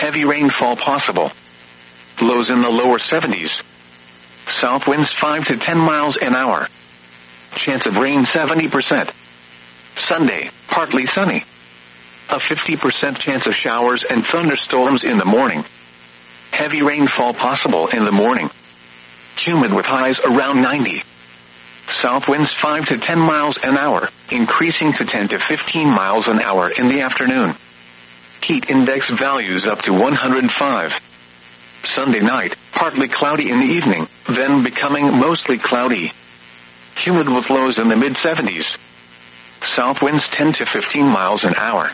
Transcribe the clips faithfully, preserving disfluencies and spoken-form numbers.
Heavy rainfall possible. Lows in the lower seventies. South winds five to ten miles an hour. Chance of rain seventy percent. Sunday, partly sunny. A fifty percent chance of showers and thunderstorms in the morning. Heavy rainfall possible in the morning. Humid with highs around ninety. South winds five to ten miles an hour, increasing to ten to fifteen miles an hour in the afternoon. Heat index values up to one hundred five. Sunday night, partly cloudy in the evening, then becoming mostly cloudy. Humid with lows in the mid seventies. South winds ten to fifteen miles an hour.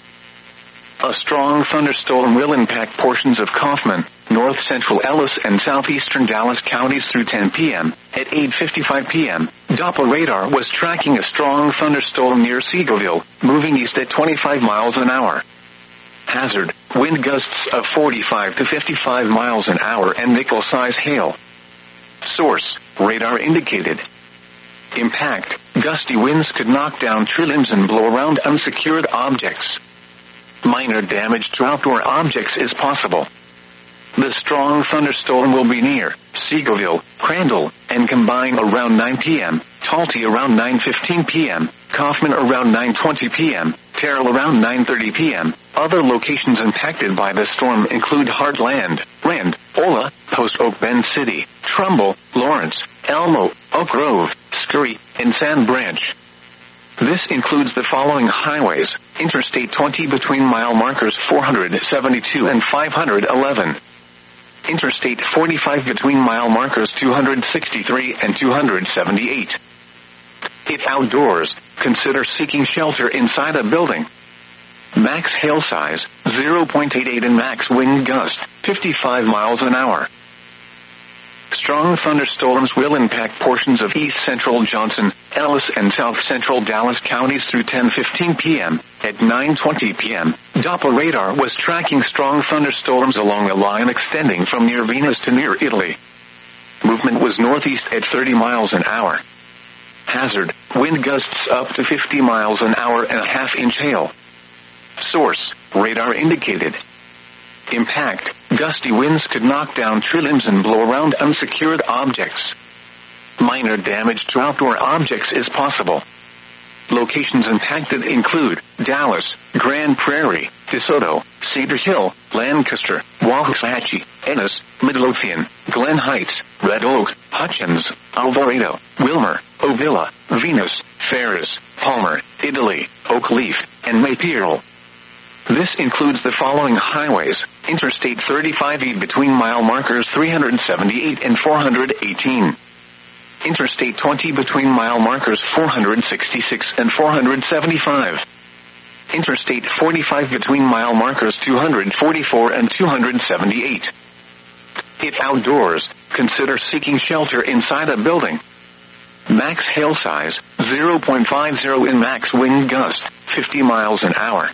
A strong thunderstorm will impact portions of Kaufman, north central Ellis and southeastern Dallas counties through ten p.m. At eight fifty-five p.m., Doppler radar was tracking a strong thunderstorm near Seagoville, moving east at twenty-five miles an hour. Hazard, wind gusts of forty-five to fifty-five miles an hour and nickel-size hail. Source, radar indicated. Impact, gusty winds could knock down tree limbs and blow around unsecured objects. Minor damage to outdoor objects is possible. The strong thunderstorm will be near Seagoville, Crandall, and combine around nine p.m., Talty around nine fifteen p.m., Kaufman around nine twenty p.m., Terrell around nine thirty p.m. Other locations impacted by the storm include Heartland, Rand, Ola, Post Oak Bend City, Trumbull, Lawrence, Elmo, Oak Grove, Scurry, and Sand Branch. This includes the following highways: Interstate twenty between mile markers four hundred seventy-two and five hundred eleven. Interstate forty-five between mile markers two hundred sixty-three and two hundred seventy-eight. If outdoors, consider seeking shelter inside a building. Max hail size, zero point eight eight and max wind gust, fifty-five miles an hour. Strong thunderstorms will impact portions of east central Johnson, Ellis and south central Dallas counties through ten fifteen p.m. At nine twenty p.m., Doppler radar was tracking strong thunderstorms along a line extending from near Venus to near Italy. Movement was northeast at thirty miles an hour. Hazard, wind gusts up to fifty miles an hour and a half inch hail. Source, radar indicated. Impact, gusty winds could knock down tree limbs and blow around unsecured objects. Minor damage to outdoor objects is possible. Locations impacted include Dallas, Grand Prairie, DeSoto, Cedar Hill, Lancaster, Waxahachie, Ennis, Midlothian, Glen Heights, Red Oak, Hutchins, Alvarado, Wilmer, Ovilla, Venus, Ferris, Palmer, Italy, Oak Leaf, and Maypierle. This includes the following highways: Interstate thirty-five E between mile markers three hundred seventy-eight and four hundred eighteen. Interstate twenty between mile markers four hundred sixty-six and four hundred seventy-five. Interstate forty-five between mile markers two hundred forty-four and two hundred seventy-eight. If outdoors, consider seeking shelter inside a building. Max hail size, zero point five zero in max wind gust, fifty miles an hour.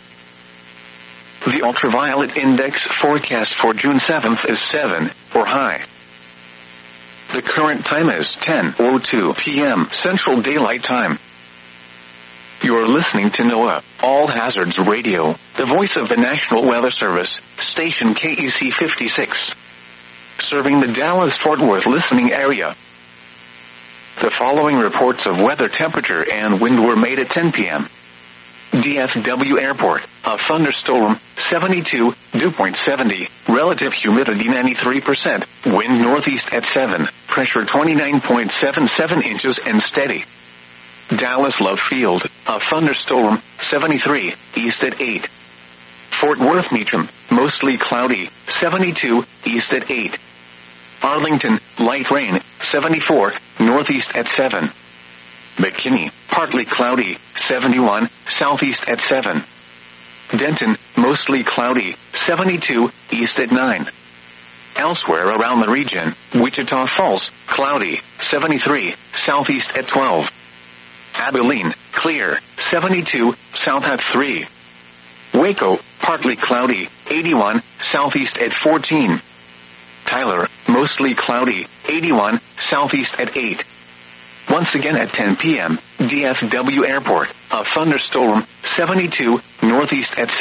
The ultraviolet index forecast for June seventh is seven, or high. The current time is ten oh two p.m. Central Daylight Time. You're listening to NOAA, All Hazards Radio, the voice of the National Weather Service, station K E C fifty-six. Serving the Dallas-Fort Worth listening area. The following reports of weather temperature and wind were made at ten p.m. D F W Airport, a thunderstorm, seventy-two, dew point seventy, relative humidity ninety-three percent, wind northeast at seven, pressure twenty-nine point seven seven inches and steady. Dallas Love Field, a thunderstorm, seventy-three, east at eight. Fort Worth Meacham, mostly cloudy, seventy-two, east at eight. Arlington, light rain, seventy-four, northeast at seven. McKinney, partly cloudy, seventy-one, southeast at seven. Denton, mostly cloudy, seventy-two, east at nine. Elsewhere around the region, Wichita Falls, cloudy, seventy-three, southeast at twelve. Abilene, clear, seventy-two, south at three. Waco, partly cloudy, eighty-one, southeast at fourteen. Tyler, mostly cloudy, eighty-one, southeast at eight. Once again at ten p.m., D F W Airport, a thunderstorm, seventy-two, northeast at seven.